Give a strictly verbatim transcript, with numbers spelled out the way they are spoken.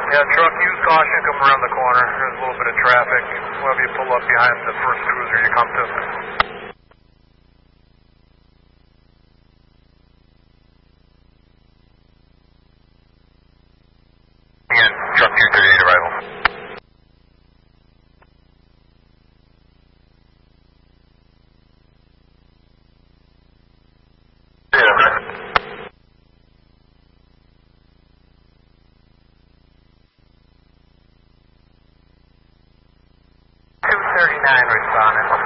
Yeah, truck, use caution, come around the corner. There's a little bit of traffic. We'll have you pull up behind the first cruiser you come to. Again, truck two thirty-eight arrival. two thirty-nine responding.